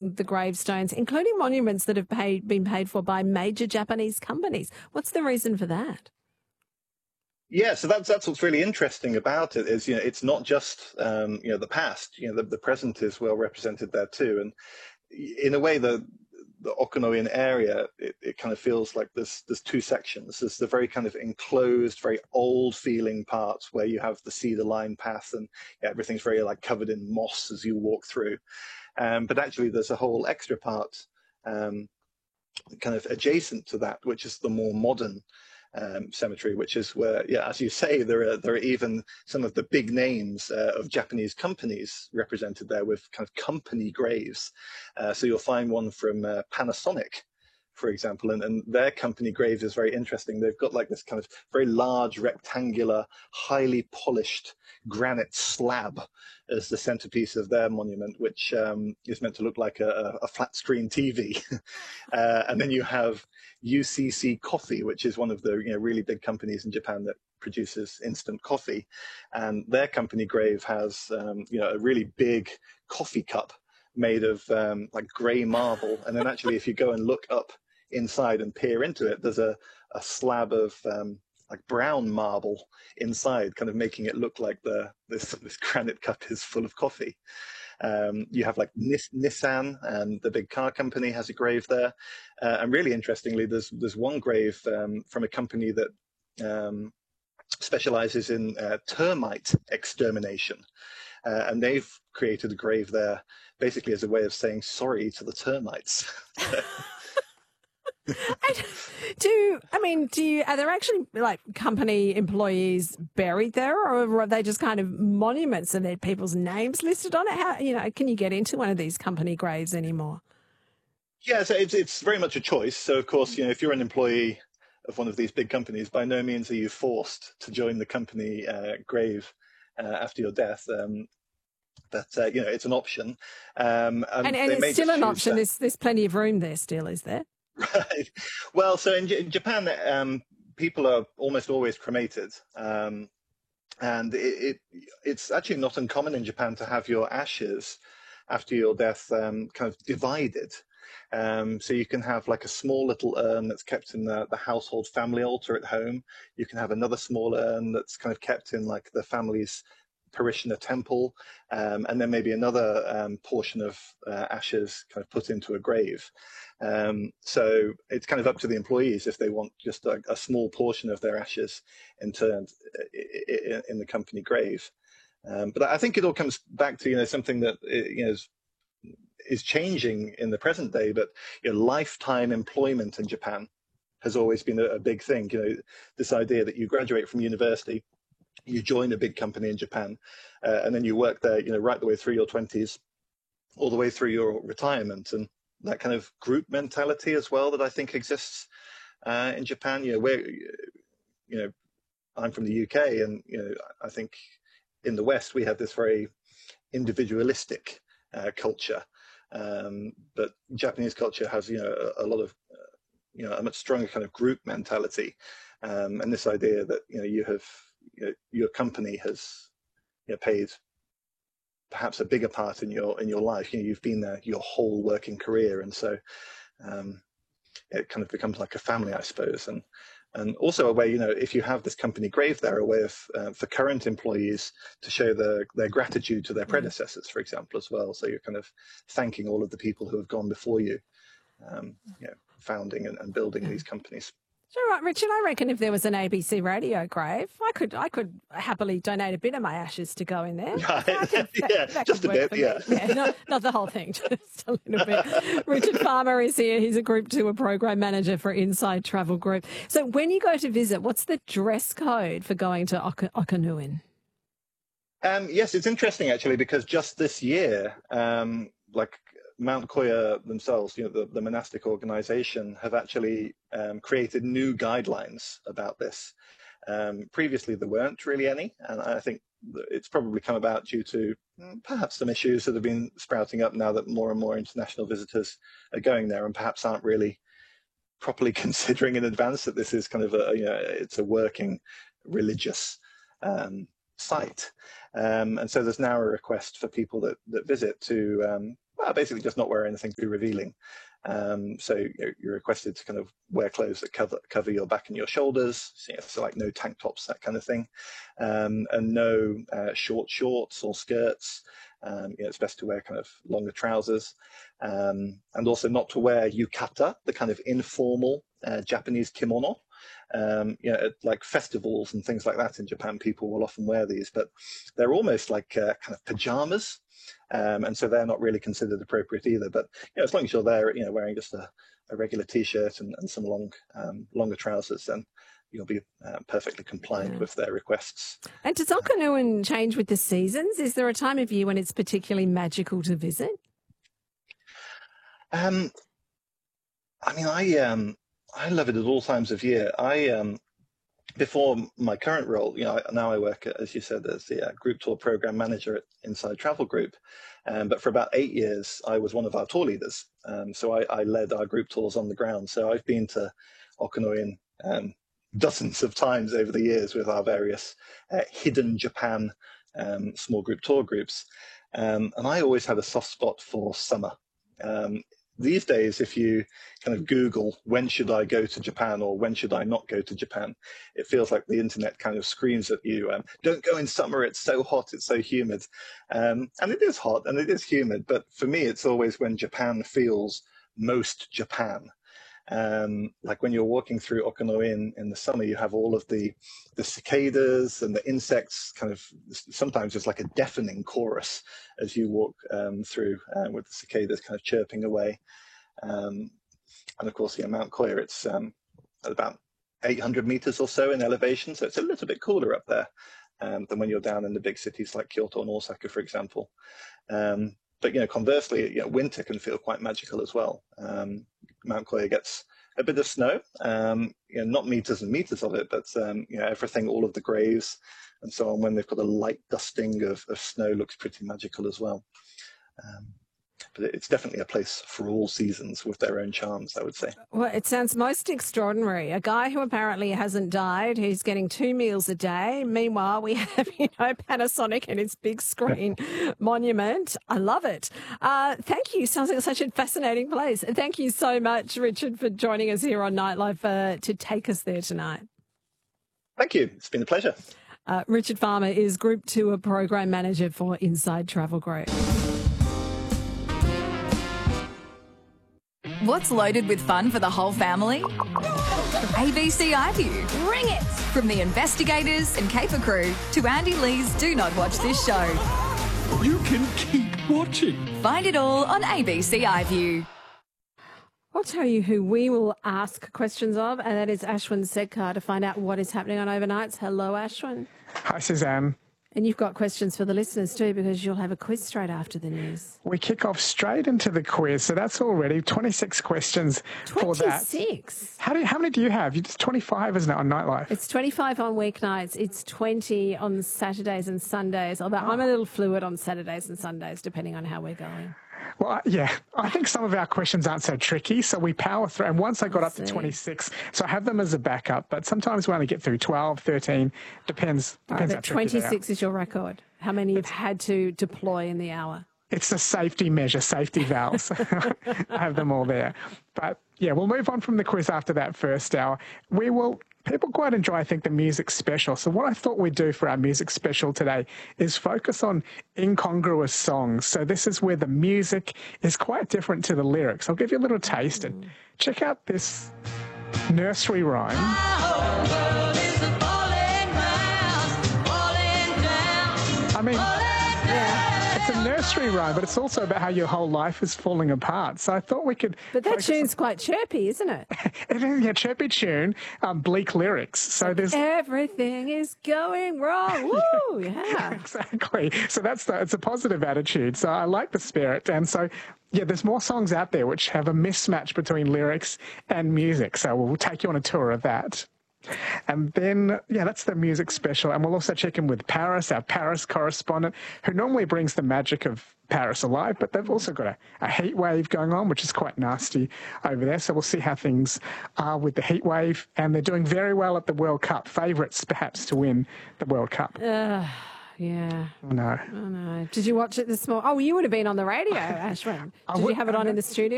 the gravestones, including monuments that have been paid for by major Japanese companies. What's the reason for that? Yeah, so that's what's really interesting about it is, it's not just the past. The present is well represented there too, and in a way the Okanoin area, it kind of feels like there's two sections. There's the very kind of enclosed, very old feeling part where you have the cedar line path and everything's very like covered in moss as you walk through. But actually there's a whole extra part kind of adjacent to that, which is the more modern cemetery, which is where, as you say, there are even some of the big names of Japanese companies represented there with kind of company graves. So you'll find one from Panasonic, for example, and their company grave is very interesting. They've got like this kind of very large, rectangular, highly polished granite slab as the centerpiece of their monument, which is meant to look like a flat screen TV. And then you have UCC Coffee, which is one of the really big companies in Japan that produces instant coffee, and their company grave has a really big coffee cup made of like grey marble. And then actually, if you go and look up inside and peer into it, there's a slab of like brown marble inside, kind of making it look like this granite cup is full of coffee. You have like Nissan, and the big car company has a grave there. And really interestingly, there's one grave from a company that specializes in termite extermination. And they've created a grave there basically as a way of saying sorry to the termites. Are there actually like company employees buried there, or are they just kind of monuments and there are people's names listed on it? How, can you get into one of these company graves anymore? Yeah, so it's very much a choice. So of course, if you're an employee of one of these big companies, by no means are you forced to join the company grave after your death. It's an option. And it's still an option. There's plenty of room there still, is there? Right. Well, so in Japan, people are almost always cremated. And it's actually not uncommon in Japan to have your ashes after your death kind of divided. So you can have like a small little urn that's kept in the household family altar at home. You can have another small urn that's kind of kept in like the family's parishioner temple, and then maybe another portion of ashes kind of put into a grave. So it's kind of up to the employees if they want just a small portion of their ashes interred in the company grave. But I think it all comes back to something that is changing in the present day. But lifetime employment in Japan has always been a big thing. This idea that you graduate from university, you join a big company in Japan, and then you work there, right the way through your 20s, all the way through your retirement, and that kind of group mentality as well that I think exists in Japan. Where I'm from the UK, and I think in the West we have this very individualistic culture, but Japanese culture has a lot of a much stronger kind of group mentality, and this idea that you have your company has paid perhaps a bigger part in your life. You've been there your whole working career, and so it kind of becomes like a family, I suppose. And also a way, if you have this company grave there, a way of for current employees to show their gratitude to their predecessors, for example, as well. So you're kind of thanking all of the people who have gone before you, founding and building these companies. All right, Richard, I reckon if there was an ABC radio grave, I could happily donate a bit of my ashes to go in there. That just a bit, yeah. Not the whole thing, just a little bit. Richard Farmer is here. He's a Group Tour Program Manager for Inside Travel Group. So when you go to visit, what's the dress code for going to Okanoin? Yes, it's interesting, actually, because just this year, Mount Koya themselves, the monastic organization, have actually created new guidelines about this. Previously, there weren't really any, and I think it's probably come about due to perhaps some issues that have been sprouting up now that more and more international visitors are going there and perhaps aren't really properly considering in advance that this is kind of it's a working religious site. And so there's now a request for people that visit to well, basically just not wear anything too revealing. So you're requested to kind of wear clothes that cover your back and your shoulders, so like no tank tops, that kind of thing, and no short shorts or skirts. It's best to wear kind of longer trousers, and also not to wear yukata, the kind of informal Japanese kimono. At like festivals and things like that in Japan, people will often wear these, but they're almost like kind of pajamas. And so they're not really considered appropriate either. But as long as you're there, wearing just a regular T-shirt and some longer trousers, then you'll be perfectly compliant with their requests. And does Okinawan change with the seasons? Is there a time of year when it's particularly magical to visit? I mean, I love it at all times of year. Before my current role, now I work, as you said, as the group tour program manager at Inside Travel Group. But for about 8 years, I was one of our tour leaders. So I led our group tours on the ground. So I've been to Okinawan dozens of times over the years with our various hidden Japan small group tour groups. And I always had a soft spot for summer. These days, if you kind of Google, when should I go to Japan or when should I not go to Japan, it feels like the internet kind of screams at you, don't go in summer, it's so hot, it's so humid. And it is hot and it is humid, but for me, it's always when Japan feels most Japan. Like when you're walking through Okinawa in the summer, you have all of the cicadas and the insects kind of, sometimes it's like a deafening chorus as you walk through with the cicadas kind of chirping away. And of course, Mount Koya, it's at about 800 meters or so in elevation, so it's a little bit cooler up there than when you're down in the big cities like Kyoto and Osaka, for example. But conversely, winter can feel quite magical as well. Mount Koya gets a bit of snow, not meters and meters of it, but everything, all of the graves and so on, when they've got a light dusting of snow, looks pretty magical as well. But it's definitely a place for all seasons with their own charms, I would say. Well, it sounds most extraordinary. A guy who apparently hasn't died, who's getting 2 meals a day. Meanwhile, we have, Panasonic and its big screen monument. I love it. Thank you. Sounds like such a fascinating place. Thank you so much, Richard, for joining us here on Nightlife to take us there tonight. Thank you. It's been a pleasure. Richard Farmer is Group Tour Program Manager for Inside Travel Group. What's loaded with fun for the whole family? ABC iView. Bring it! From the investigators and caper crew to Andy Lee's Do Not Watch This Show. You can keep watching. Find it all on ABC iView. I'll tell you who we will ask questions of, and that is Ashwin Sedkar, to find out what is happening on overnights. Hello, Ashwin. Hi, Suzanne. And you've got questions for the listeners too, because you'll have a quiz straight after the news. We kick off straight into the quiz, so that's already 26 questions for that. 26? How many do you have? It's 25, isn't it, on Nightlife? It's 25 on weeknights. It's 20 on Saturdays and Sundays, although I'm a little fluid on Saturdays and Sundays, depending on how we're going. Well, yeah, I think some of our questions aren't so tricky, so we power through. And once I got up to 26, so I have them as a backup, but sometimes we only get through 12, 13, depends how tricky they are. 26 is your record. How many you've had to deploy in the hour? It's a safety measure, safety valves. I have them all there. But yeah, we'll move on from the quiz after that first hour. People quite enjoy, I think, the music special. So what I thought we'd do for our music special today is focus on incongruous songs. So this is where the music is quite different to the lyrics. I'll give you a little taste and check out this nursery rhyme. I mean, it's a nursery rhyme, but it's also about how your whole life is falling apart. So I thought we could... But that tune's quite chirpy, isn't it? It is a chirpy tune, bleak lyrics. So there's... Everything is going wrong. Woo! Yeah. Exactly. So it's a positive attitude. So I like the spirit. And so, yeah, there's more songs out there which have a mismatch between lyrics and music. So we'll take you on a tour of that. And then, yeah, that's the music special. And we'll also check in with Paris, our Paris correspondent, who normally brings the magic of Paris alive, but they've also got a heat wave going on, which is quite nasty over there. So we'll see how things are with the heat wave. And they're doing very well at the World Cup. Favourites, perhaps, to win the World Cup. Yeah. No. Oh, no. Did you watch it this morning? Oh, you would have been on the radio, Ashwin. Oh, you would have been on the radio, Ashwin. Did you have it on in the studio?